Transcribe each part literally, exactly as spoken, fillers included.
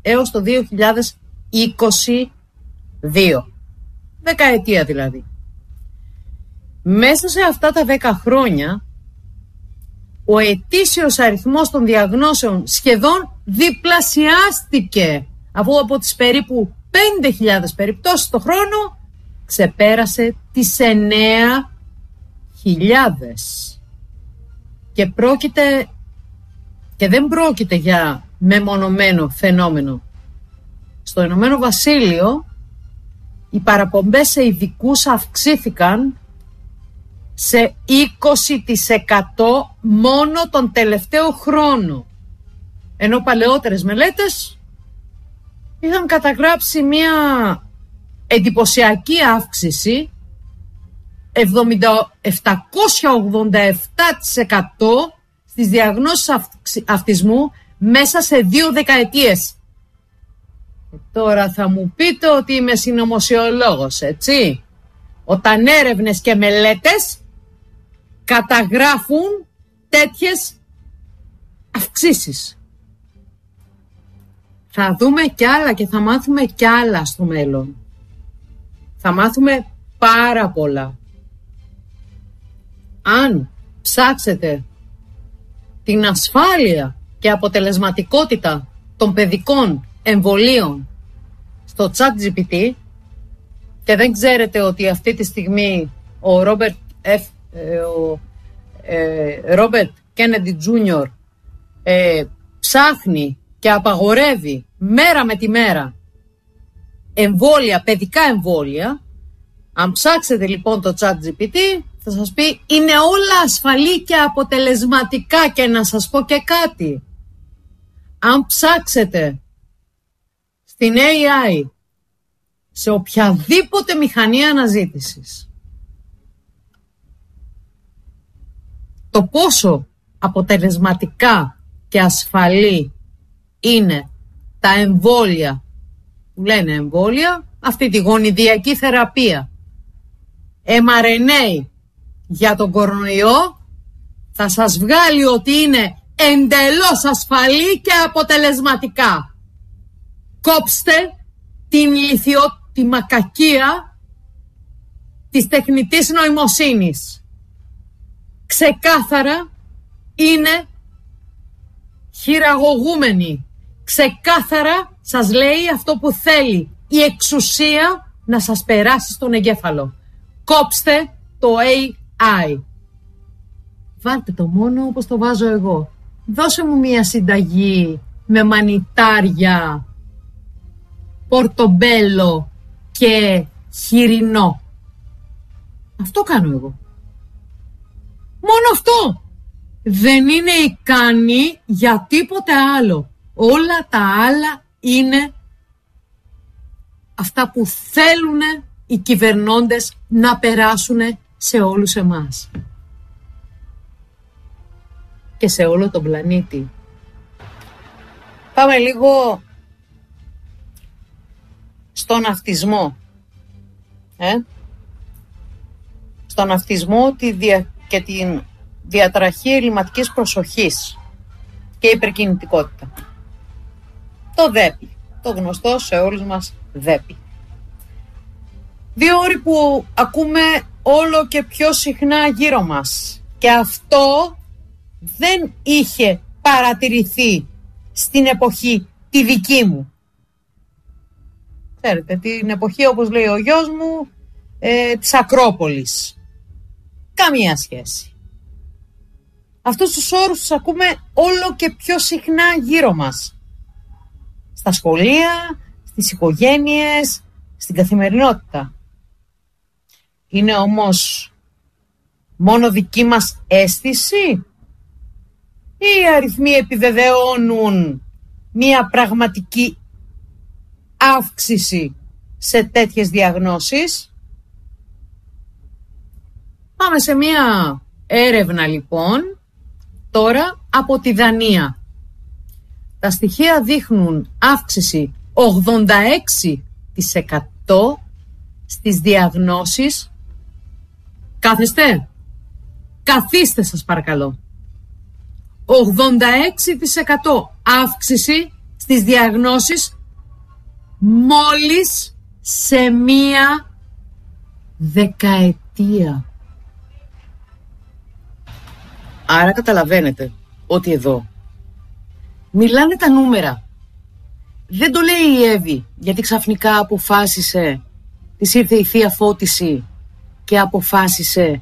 έως το δύο χιλιάδες είκοσι δύο. Δεκαετία δηλαδή. Μέσα σε αυτά τα δέκα χρόνια, ο ετήσιος αριθμός των διαγνώσεων σχεδόν διπλασιάστηκε, αφού από τις περίπου πέντε χιλιάδες περιπτώσεις το χρόνο ξεπέρασε τις εννέα χιλιάδες. Και πρόκειται και δεν πρόκειται για μεμονωμένο φαινόμενο. Στο Ηνωμένο Βασίλειο οι παραπομπές σε ειδικούς αυξήθηκαν σε είκοσι τοις εκατό μόνο τον τελευταίο χρόνο, ενώ παλαιότερες μελέτες είχαν καταγράψει μια εντυπωσιακή αύξηση επτακόσια ογδόντα επτά τοις εκατό στις διαγνώσεις αυτισμού μέσα σε δύο δεκαετίες. Και τώρα θα μου πείτε ότι είμαι συνωμοσιολόγος, έτσι, όταν έρευνες και μελέτες καταγράφουν τέτοιες αυξήσεις. Θα δούμε κι άλλα και θα μάθουμε κι άλλα στο μέλλον. Θα μάθουμε πάρα πολλά. Αν ψάξετε την ασφάλεια και αποτελεσματικότητα των παιδικών εμβολίων στο ChatGPT και δεν ξέρετε ότι αυτή τη στιγμή ο Ρόμπερτ F, ε, ο, ε, Ρόμπερτ Κέννεντι Τζούνιορ ε, ψάχνει και απαγορεύει μέρα με τη μέρα εμβόλια, παιδικά εμβόλια, αν ψάξετε λοιπόν το ChatGPT θα σας πει είναι όλα ασφαλή και αποτελεσματικά. Και να σας πω και κάτι, αν ψάξετε στην έι άι σε οποιαδήποτε μηχανή αναζήτησης το πόσο αποτελεσματικά και ασφαλή είναι τα εμβόλια που λένε εμβόλια, αυτή τη γονιδιακή θεραπεία εμ αρ εν έι για τον κορονοϊό, θα σας βγάλει ότι είναι εντελώς ασφαλή και αποτελεσματικά. Κόψτε την ηλιθιό, τη μακακία της τεχνητής νοημοσύνης. Ξεκάθαρα είναι χειραγωγούμενη. Ξεκάθαρα σας λέει αυτό που θέλει η εξουσία να σας περάσει στον εγκέφαλο. Κόψτε το έι άι. Βάλτε το μόνο όπως το βάζω εγώ. Δώσε μου μια συνταγή με μανιτάρια, πορτομπέλο και χοιρινό. Αυτό κάνω εγώ. Μόνο αυτό. Δεν είναι ικανή για τίποτε άλλο. Όλα τα άλλα είναι αυτά που θέλουν οι κυβερνώντες να περάσουν σε όλους εμάς και σε όλο τον πλανήτη. Πάμε λίγο στον αυτισμό. Ε? Στον αυτισμό τη δια... και την διαταραχή ελλειμματικής προσοχής και υπερκινητικότητα. Το ΔΕΠΗ, το γνωστό σε όλους μας ΔΕΠΗ. Δύο όροι που ακούμε όλο και πιο συχνά γύρω μας. Και αυτό δεν είχε παρατηρηθεί στην εποχή τη δική μου. Ξέρετε, την εποχή, όπως λέει ο γιος μου, ε, της Ακρόπολης. Καμία σχέση. Αυτούς τους όρους τους ακούμε όλο και πιο συχνά γύρω μας. Στα σχολεία, στις οικογένειες, στην καθημερινότητα. Είναι όμως μόνο δική μας αίσθηση ή οι αριθμοί επιβεβαιώνουν μία πραγματική αύξηση σε τέτοιες διαγνώσεις? Πάμε σε μία έρευνα λοιπόν τώρα από τη Δανία. Τα στοιχεία δείχνουν αύξηση ογδόντα έξι τοις εκατό στις διαγνώσεις. Κάθεστε. Καθίστε σας παρακαλώ. ογδόντα έξι τοις εκατό αύξηση στις διαγνώσεις μόλις σε μία δεκαετία. Άρα καταλαβαίνετε ότι εδώ μιλάνε τα νούμερα. Δεν το λέει η Εύη γιατί ξαφνικά αποφάσισε, της ήρθε η θεία φώτιση και αποφάσισε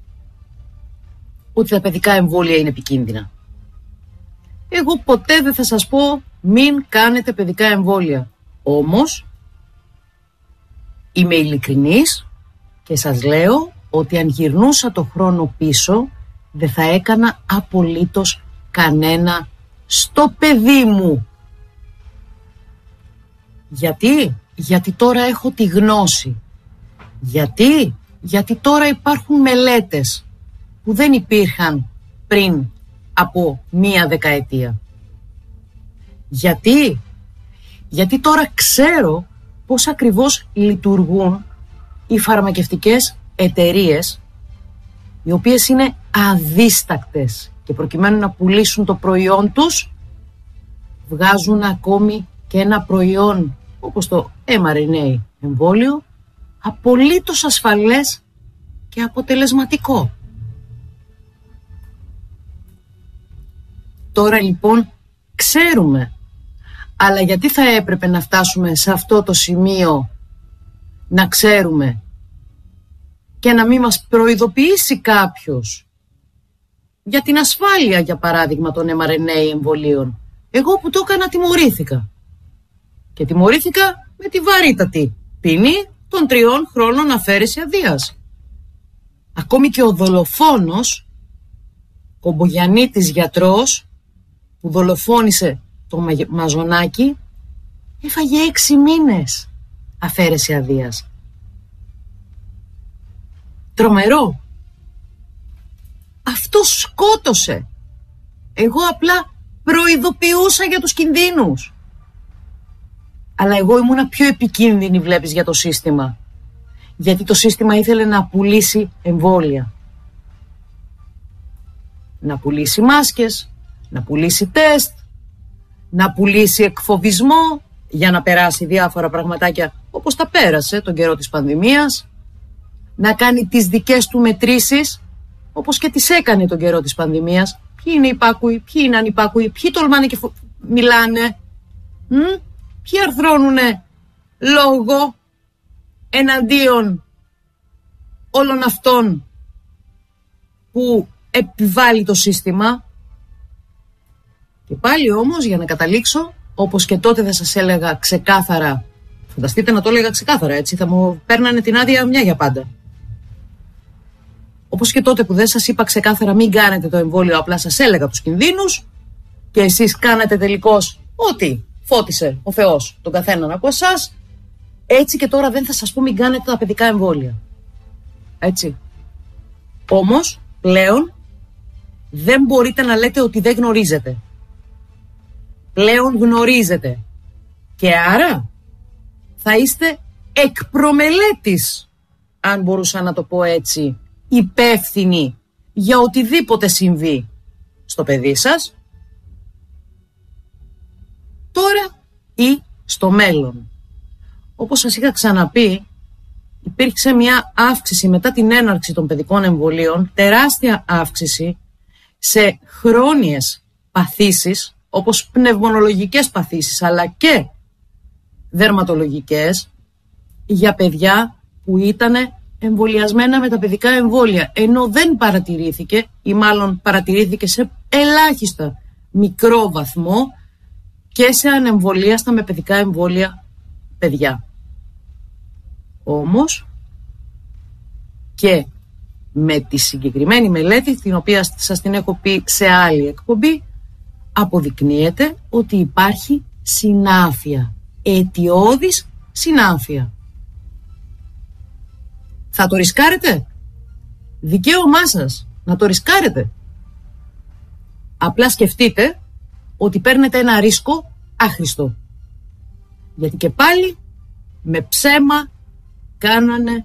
ότι τα παιδικά εμβόλια είναι επικίνδυνα. Εγώ ποτέ δεν θα σας πω μην κάνετε παιδικά εμβόλια. Όμως είμαι ειλικρινής και σας λέω ότι αν γυρνούσα το χρόνο πίσω δεν θα έκανα απολύτως κανένα στο παιδί μου. Γιατί? Γιατί τώρα έχω τη γνώση. Γιατί? Γιατί τώρα υπάρχουν μελέτες που δεν υπήρχαν πριν από μία δεκαετία. Γιατί? Γιατί τώρα ξέρω πώς ακριβώς λειτουργούν οι φαρμακευτικές εταιρείες, οι οποίες είναι αδίστακτες και προκειμένου να πουλήσουν το προϊόν τους βγάζουν ακόμη και ένα προϊόν όπως το εμ αρ εν έι εμβόλιο απολύτως ασφαλές και αποτελεσματικό. Τώρα λοιπόν ξέρουμε, αλλά γιατί θα έπρεπε να φτάσουμε σε αυτό το σημείο να ξέρουμε και να μην μας προειδοποιήσει κάποιος για την ασφάλεια, για παράδειγμα, των εμ αρ εν έι εμβολίων? Εγώ που το έκανα τιμωρήθηκα. Και τιμωρήθηκα με τη βαρύτατη ποινή των τριών χρόνων αφαίρεση αδείας. Ακόμη και ο δολοφόνος, Κομπογιαννίτης γιατρός, που δολοφόνησε το Μαζονάκι, έφαγε έξι μήνες αφαίρεση αδείας. Τρομερό. Αυτό σκότωσε. Εγώ απλά προειδοποιούσα για τους κινδύνους. Αλλά εγώ ήμουνα πιο επικίνδυνη, βλέπεις, για το σύστημα. Γιατί το σύστημα ήθελε να πουλήσει εμβόλια. Να πουλήσει μάσκες, να πουλήσει τεστ, να πουλήσει εκφοβισμό για να περάσει διάφορα πραγματάκια όπως τα πέρασε τον καιρό της πανδημίας, να κάνει τις δικές του μετρήσεις όπως και τις έκανε τον καιρό της πανδημίας. Ποιοι είναι υπάκουοι, ποιοι είναι ανυπάκουοι, ποιοι τολμάνε και φο... μιλάνε, μ? Ποιοι αρθρώνουνε λόγο εναντίον όλων αυτών που επιβάλλει το σύστημα. Και πάλι όμως, για να καταλήξω, όπως και τότε θα σας έλεγα ξεκάθαρα, φανταστείτε να το έλεγα ξεκάθαρα, έτσι θα μου παίρνανε την άδεια μια για πάντα. Όπως και τότε που δεν σας είπα ξεκάθαρα μην κάνετε το εμβόλιο, απλά σας έλεγα τους κινδύνους και εσείς κάνατε τελικώς ό,τι φώτισε ο Θεός τον καθέναν από εσάς, έτσι και τώρα δεν θα σας πω μην κάνετε τα παιδικά εμβόλια. Έτσι. Όμως, πλέον, δεν μπορείτε να λέτε ότι δεν γνωρίζετε. Πλέον γνωρίζετε. Και άρα θα είστε εκ προμελέτης, αν μπορούσα να το πω έτσι, υπεύθυνοι για οτιδήποτε συμβεί στο παιδί σας, τώρα ή στο μέλλον. Όπως σας είχα ξαναπεί, υπήρξε μια αύξηση μετά την έναρξη των παιδικών εμβολίων, τεράστια αύξηση σε χρόνιες παθήσεις, όπως πνευμονολογικές παθήσεις, αλλά και δερματολογικές, για παιδιά που ήταν εμβολιασμένα με τα παιδικά εμβόλια, ενώ δεν παρατηρήθηκε, ή μάλλον παρατηρήθηκε σε ελάχιστα μικρό βαθμό, και σε ανεμβολίαστα με παιδικά εμβόλια παιδιά. Όμως και με τη συγκεκριμένη μελέτη, την οποία σας την έχω πει σε άλλη εκπομπή, αποδεικνύεται ότι υπάρχει συνάφεια, αιτιώδης συνάφεια. Θα το ρισκάρετε? Δικαίωμά σας να το ρισκάρετε. Απλά σκεφτείτε ότι παίρνετε ένα ρίσκο άχρηστο. Γιατί και πάλι με ψέμα κάνανε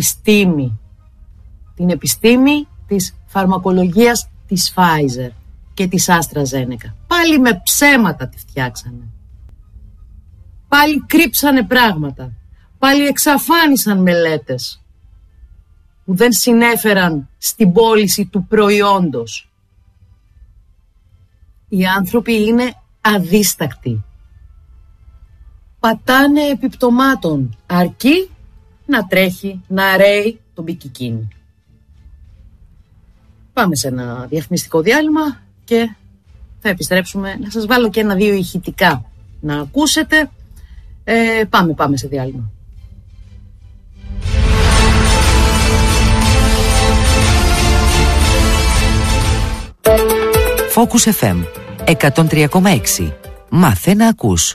ψευτοεπιστήμη. Την επιστήμη της φαρμακολογίας της Pfizer. και της AstraZeneca. Πάλι με ψέματα τη φτιάξανε. Πάλι κρύψανε πράγματα. Πάλι εξαφάνισαν μελέτες που δεν συνέφεραν στην πώληση του προϊόντος. Οι άνθρωποι είναι αδίστακτοι. Πατάνε επιπτωμάτων, αρκεί να τρέχει, να ρέει το μπικικίνι. Πάμε σε ένα διαφημιστικό διάλειμμα και θα επιστρέψουμε να σας βάλω και ένα-δύο ηχητικά να ακούσετε. Ε, πάμε, πάμε σε διάλειμμα. Focus εφ εμ εκατόν τρία κόμμα έξι. Μάθε να ακούς.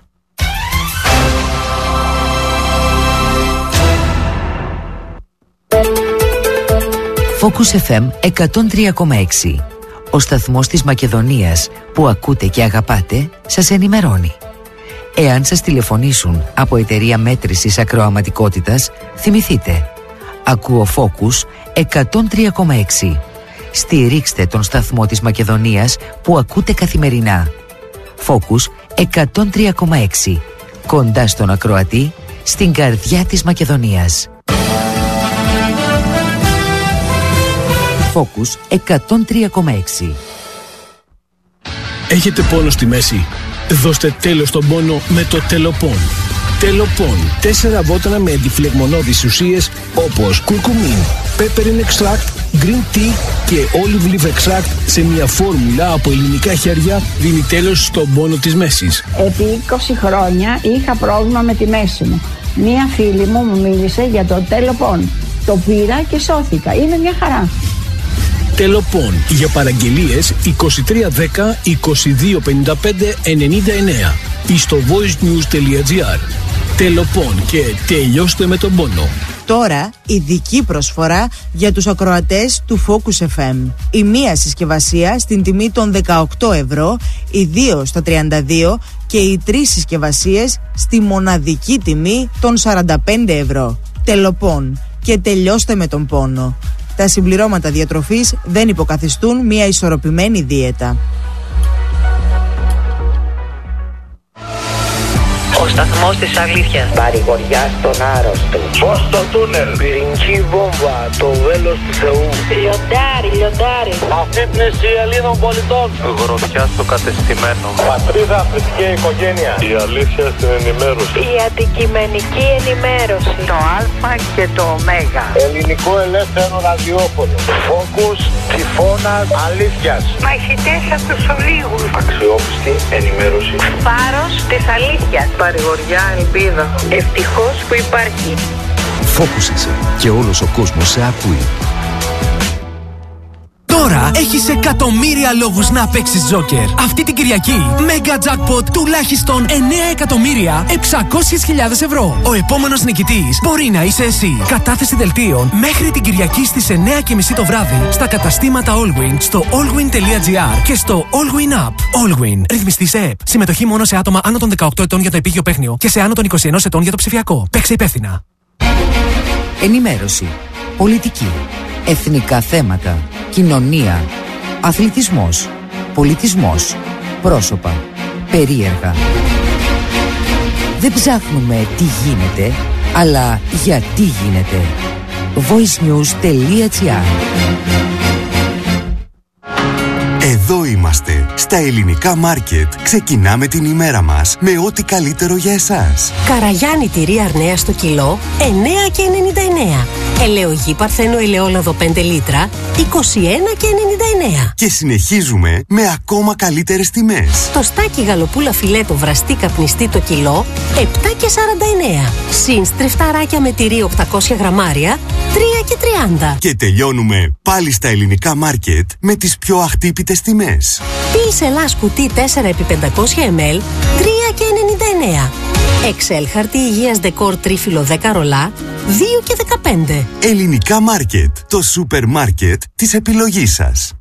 Focus εφ εμ εκατόν τρία κόμμα έξι. Ο σταθμός της Μακεδονίας που ακούτε και αγαπάτε σας ενημερώνει. Εάν σας τηλεφωνήσουν από εταιρεία μέτρησης ακροαματικότητας, θυμηθείτε. Ακούω Focus εκατόν τρία κόμμα έξι. Στηρίξτε τον σταθμό της Μακεδονίας που ακούτε καθημερινά. Focus εκατόν τρία κόμμα έξι. Κοντά στον ακροατή, στην καρδιά της Μακεδονίας. Focus εκατόν τρία κόμμα έξι. Έχετε πόνο στη μέση? Δώστε τέλος στον πόνο με το Τελοπών. Τελοπών. Τέσσερα βότανα με αντιφλεγμονώδεις ουσίες όπως κουρκουμίν, peppermint extract, green tea και olive leaf extract σε μια φόρμουλα από ελληνικά χέρια δίνει τέλος στον πόνο της μέσης. Επί είκοσι χρόνια είχα πρόβλημα με τη μέση μου. Μία φίλη μου μου μίλησε για το Τελοπών. Το πήρα και σώθηκα. Είναι μια χαρά. Τελοπών. Για παραγγελίες είκοσι τρία δέκα είκοσι δύο πενήντα πέντε ενενήντα εννέα ή στο voicenews.gr. Τελοπών και τελειώστε με τον πόνο. Τώρα ειδική προσφορά για τους ακροατές του Focus εφ εμ. Η μία συσκευασία στην τιμή των δεκαοκτώ ευρώ, οι δύο στα τριάντα δύο και οι τρεις συσκευασίες στη μοναδική τιμή των σαράντα πέντε ευρώ. Τελοπών και τελειώστε με τον πόνο. Τα συμπληρώματα διατροφής δεν υποκαθιστούν μια ισορροπημένη δίαιτα. Ο σταθμός της αλήθειας. Παρηγοριά στον άρρωστο. Φως στο τούνελ. Πυρηνική βόμβα. Το βέλος του Θεού. Λιοντάρι, λιοντάρι. Αφύπνιση Ελλήνων πολιτών. Γροθιά στο κατεστημένο. Πατρίδα, θρησκεία, οικογένεια. Η αλήθεια στην ενημέρωση. Η αντικειμενική ενημέρωση. Το Α και το Ω. Ελληνικό ελεύθερο ραδιόφωνο. Focus, τυφώνας, αλήθειας. Μαχητές από τους ολίγους. Αξιόπιστη ενημέρωση. Φάρος της αλήθειας. Παρηγοριά, ελπίδα. Ευτυχώς που υπάρχει. Focus είσαι και όλος ο κόσμος σε ακούει. Τώρα έχεις εκατομμύρια λόγους να παίξεις Joker. Αυτή την Κυριακή, Mega Jackpot τουλάχιστον εννέα εκατομμύρια εξακόσιες χιλιάδες ευρώ. Ο επόμενος νικητής μπορεί να είσαι εσύ. Κατάθεση δελτίων μέχρι την Κυριακή στις εννέα και μισή το βράδυ στα καταστήματα Allwyn, στο allwyn.gr και στο Allwyn App. Allwyn. Ρυθμιστή σε ΕΠ. Συμμετοχή μόνο σε άτομα άνω των δεκαοκτώ ετών για το επίγειο παίχνιο και σε άνω των είκοσι ένα ετών για το ψηφιακό. Παίξε υπεύθυνα. Ενημέρωση. Πολιτική. Εθνικά θέματα. Κοινωνία. Αθλητισμός. Πολιτισμός. Πρόσωπα. Περίεργα. Δεν ψάχνουμε τι γίνεται, αλλά γιατί γίνεται. voicenews.gr. Εδώ είμαστε, στα ελληνικά μάρκετ. Ξεκινάμε την ημέρα μας με ό,τι καλύτερο για εσάς. Καραγιάννη τυρί Αρνέα στο κιλό, εννέα και ενενήντα εννέα. Ελαιογή Παρθένο ελαιόλαδο πέντε λίτρα, είκοσι ένα και ενενήντα εννέα. Και συνεχίζουμε με ακόμα καλύτερες τιμές. Το στάκι γαλοπούλα φιλέτο βραστή καπνιστή το κιλό, επτά και σαράντα εννέα. Συν στριφταράκια με τυρί οκτακόσια γραμμάρια, τρία και τριάντα. Και τελειώνουμε πάλι στα ελληνικά μάρκετ με τις πιο αχτύπητες τιμές. Πils Ελλάς κουτί τέσσερα επί πεντακόσια μιλιλίτρα, τρία και ενενήντα εννέα. Excel χαρτί υγείας δεκόρ τρίφυλλο δέκα ρολά, δύο και δεκαπέντε. Ελληνικά μάρκετ, το σούπερ μάρκετ της επιλογής σας.